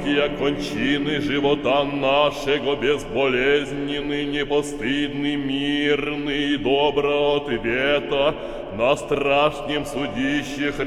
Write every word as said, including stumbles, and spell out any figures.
благие кончины живота нашего, безболезненный, непостыдный, мирный и доброго ответа на страшном судище